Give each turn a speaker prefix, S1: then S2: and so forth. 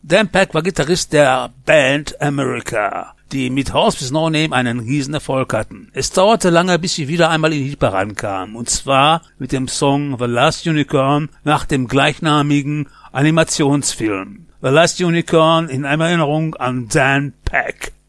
S1: Dan Peck war Gitarrist der Band America, die mit Hospice No Name einen riesen Erfolg hatten. Es dauerte lange, bis sie wieder einmal in die Hitparaden kamen, und zwar mit dem Song The Last Unicorn nach dem gleichnamigen Animationsfilm. The Last Unicorn in Erinnerung an Dan Peck.